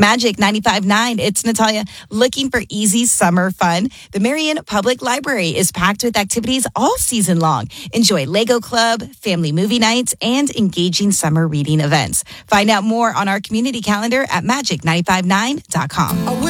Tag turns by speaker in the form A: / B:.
A: Magic 95.9, it's Natalia. Looking for easy summer fun? The Marion Public Library is packed with activities all season long. Enjoy Lego Club, family movie nights, and engaging summer reading events. Find out more on our community calendar at magic959.com.